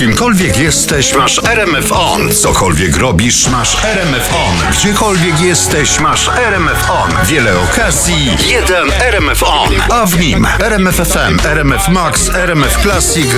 Kimkolwiek jesteś, masz RMF On. Cokolwiek robisz, masz RMF On. Gdziekolwiek jesteś, masz RMF On. Wiele okazji, jeden RMF On. A w nim RMF FM, RMF Max, RMF Classic,